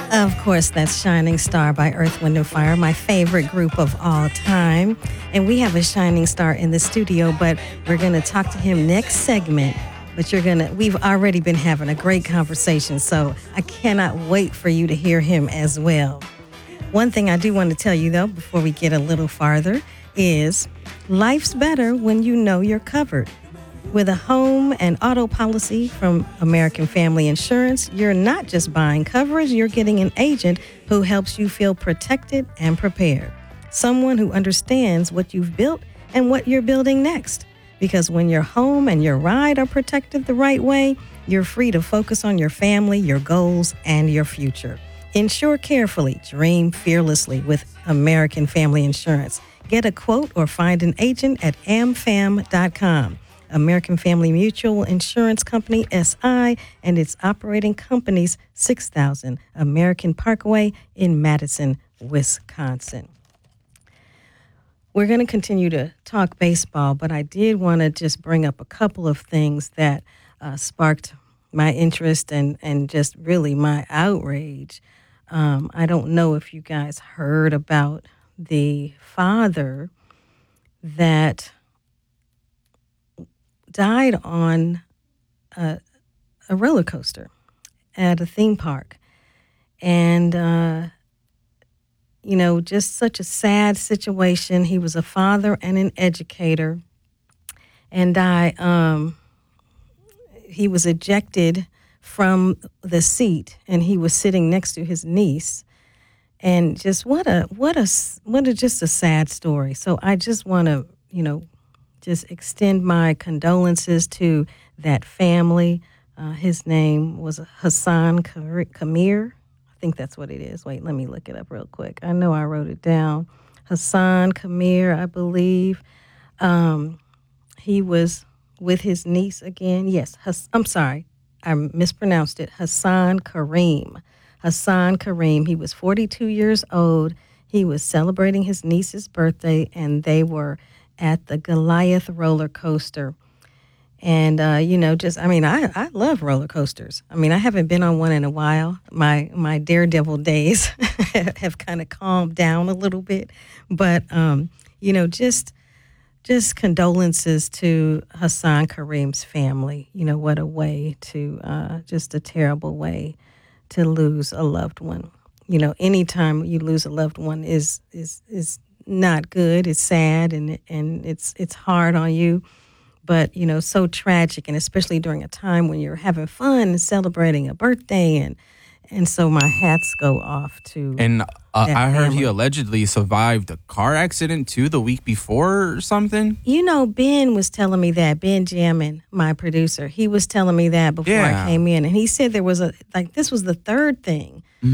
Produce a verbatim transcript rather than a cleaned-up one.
Of course, that's Shining Star by Earth, Wind and Fire, my favorite group of all time. And we have a shining star in the studio, but we're going to talk to him next segment. But you're going to, we've already been having a great conversation, so I cannot wait for you to hear him as well. One thing I do want to tell you, though, before we get a little farther, is life's better when you know you're covered. With a home and auto policy from American Family Insurance, you're not just buying coverage, you're getting an agent who helps you feel protected and prepared. Someone who understands what you've built and what you're building next. Because when your home and your ride are protected the right way, you're free to focus on your family, your goals, and your future. Insure carefully, dream fearlessly with American Family Insurance. Get a quote or find an agent at a m fam dot com. American Family Mutual Insurance Company, S I, and its operating companies, six thousand American Parkway in Madison, Wisconsin. We're going to continue to talk baseball, but I did want to just bring up a couple of things that uh, sparked my interest and, and just really my outrage. Um, I don't know if you guys heard about the father that died on a, a roller coaster at a theme park. And, uh, you know, just such a sad situation. He was a father and an educator. And I, um, he was ejected from the seat, and he was sitting next to his niece. And just what a, what a, what a, just a sad story. So I just want to, you know, just extend my condolences to that family. Uh, his name was Hassan Kamir. I think that's what it is. Wait, let me look it up real quick. I know I wrote it down. Hassan Kamir, I believe. Um, he was with his niece again. Yes, Hass- I'm sorry. I mispronounced it. Hassan Kareem. Hassan Kareem. He was forty-two years old. He was celebrating his niece's birthday, and they were at the Goliath roller coaster. And, uh, you know, just, I mean, I, I love roller coasters. I mean, I haven't been on one in a while. My my Daredevil days have kind of calmed down a little bit. But, um, you know, just just condolences to Hassan Kareem's family. You know, what a way to, uh, just a terrible way to lose a loved one. You know, anytime you lose a loved one is is is not good. It's sad, and and it's it's hard on you, but you know, so tragic, and especially during a time when you're having fun and celebrating a birthday, and and so my hats go off to. And uh, I heard family. he allegedly survived a car accident too the week before or something. You know, Ben was telling me that. Ben Jammin, my producer, he was telling me that before Yeah. I came in, and he said there was a like this was the third thing